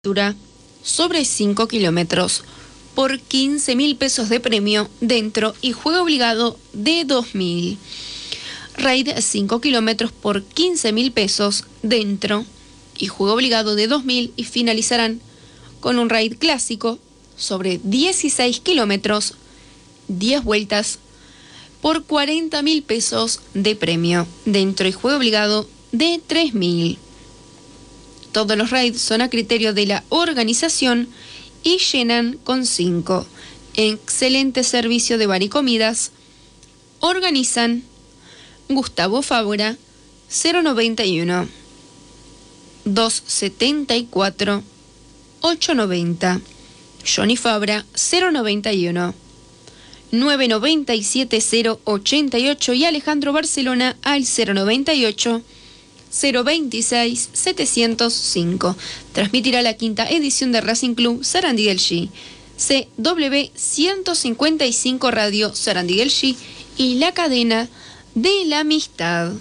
sobre 5 kilómetros por 15.000 pesos de premio dentro y juego obligado de 2.000. Raid 5 kilómetros por 15.000 pesos dentro y juego obligado de 2.000 y finalizarán con un raid clásico sobre 16 kilómetros, 10 vueltas por 40.000 pesos de premio dentro y juego obligado de 3.000. Todos los raids son a criterio de la organización y llenan con 5. Excelente servicio de bar y comidas. Organizan Gustavo Fabra, 091 274 890. Johnny Fabra, 091 997 088 y Alejandro Barcelona al 098 026 705. Transmitirá la quinta edición de Racing Club Sarandí del G, CW 155 Radio Sarandí del G y la cadena de la amistad.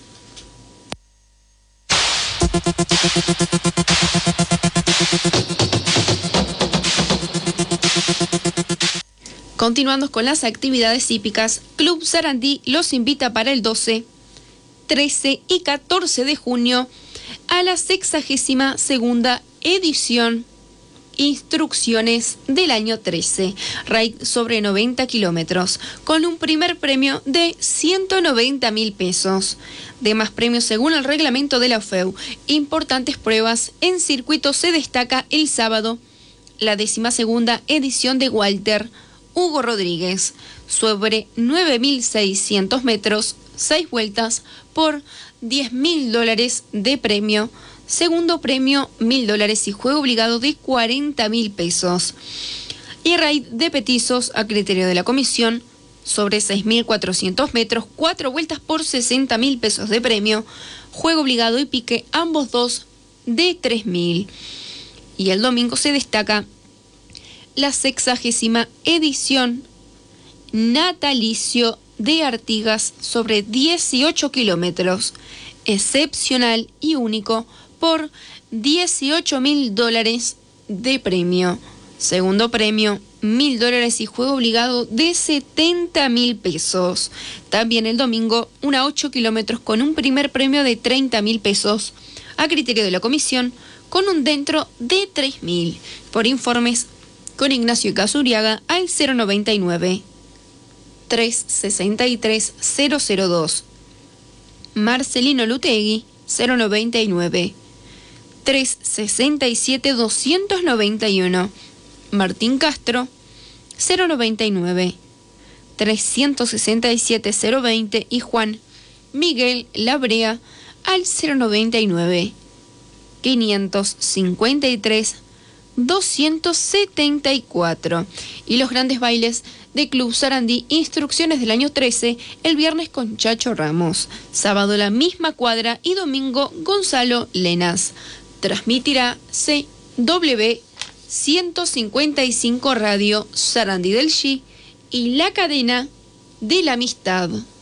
Continuando con las actividades hípicas, Club Sarandí los invita para el 12, 13 y 14 de junio a la 62ª edición Instrucciones del año 13, raid sobre 90 kilómetros, con un primer premio de 190.000 pesos. Demás premios según el reglamento de la UFEU. Importantes pruebas en circuito. Se destaca el sábado la 12ª edición de Walter Hugo Rodríguez sobre 9.600 metros, 6 vueltas por $10.000 de premio. Segundo premio, $1.000 y juego obligado de 40.000 pesos. Y raid de petizos a criterio de la comisión sobre 6.400 metros, 4 vueltas por 60.000 pesos de premio. Juego obligado y pique, ambos dos de 3.000. Y el domingo se destaca la 60ª edición Natalicio de Artigas sobre 18 kilómetros, excepcional y único por $18.000 de premio. Segundo premio, $1.000 y juego obligado de 70.000 pesos. También el domingo, una 8 kilómetros con un primer premio de 30.000 pesos a criterio de la comisión, con un dentro de 3.000. Por informes con Ignacio Casuriaga al 099 363 002. Marcelino Lutegui, 099 367 291. Martín Castro, 099 367 020 y Juan Miguel Labrea al 099 553 274. Y los grandes bailes de Club Sarandí, Instrucciones del año 13, el viernes con Chacho Ramos, sábado la misma cuadra y domingo Gonzalo Lenas. Transmitirá CW 155 Radio Sarandí del G y la cadena de la amistad.